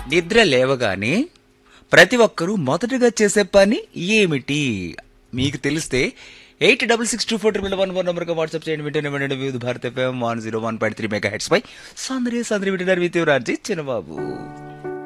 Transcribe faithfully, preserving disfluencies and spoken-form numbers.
నిద్ర లేవగానే ప్రతి ఒక్కరూ మొదటగా చేసే పని ఏమిటి? మీకు తెలిస్తే eight double six two four triple one four నంబర్కి వాట్సాప్ చేయండి. వెంటనే వెంటనే వివిధ భారత FM one zero one point three mega heads పై సందరి సందరి వింటున్నారు విత్ రాజీ చిన్నబాబు.